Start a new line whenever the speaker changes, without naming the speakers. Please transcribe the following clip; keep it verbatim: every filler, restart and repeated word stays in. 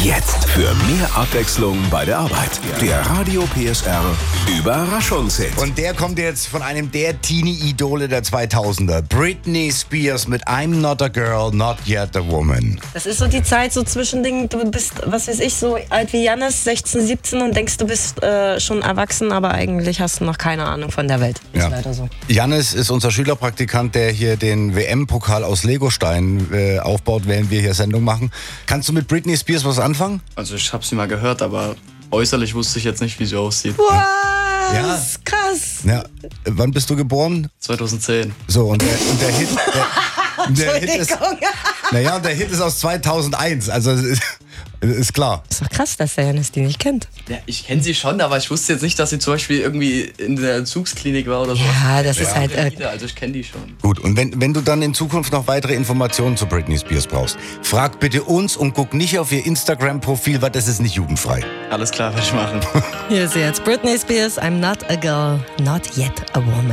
Jetzt für mehr Abwechslung bei der Arbeit. Der Radio P S R Überraschungshit.
Und der kommt jetzt von einem der Teenie-Idole der zweitausender. Britney Spears mit I'm not a girl, not yet a woman.
Das ist so die Zeit so zwischending, du bist, was weiß ich, so alt wie Jannis, sechzehn, siebzehn und denkst, du bist äh, schon erwachsen, aber eigentlich hast du noch keine Ahnung von der Welt. Ist
Ja.
leider so.
Jannis ist unser Schülerpraktikant, der hier den W M-Pokal aus Legosteinen äh, aufbaut, während wir hier Sendung machen. Kannst du mit Britney Spears was anfangen?
Also ich habe sie mal gehört, aber äußerlich wusste ich jetzt nicht, wie sie aussieht.
Was?
Ja.
Krass.
Ja. Wann bist du geboren?
zweitausendzehn.
So, und der, und der Hit... Der, der Hit ist,
Entschuldigung.
naja, und der Hit ist aus zweitausendeins, also ist, ist klar.
Ist doch krass, dass der Jannis die nicht kennt.
Ja, ich kenne sie schon, aber ich wusste jetzt nicht, dass sie zum Beispiel irgendwie in der Entzugsklinik war oder so.
Ja, das ist halt... Äh,
Also ich kenne die schon.
Gut, und wenn, wenn du dann in Zukunft noch weitere Informationen zu Britney Spears brauchst, frag bitte uns und guck nicht auf ihr Instagram-Profil, weil das ist nicht jugendfrei.
Alles klar, werde ich machen.
hier ist sie jetzt Britney Spears, I'm not a girl, not yet a woman.